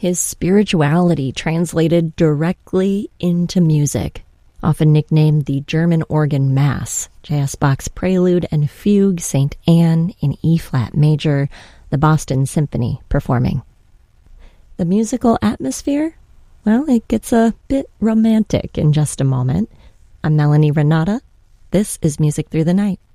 his spirituality translated directly into music. Often nicknamed the German organ Mass, J.S. Bach's Prelude and Fugue St. Anne in E-flat major, the Boston Symphony performing. The musical atmosphere? Well, it gets a bit romantic in just a moment. I'm Melanie Renata. This is Music Through the Night.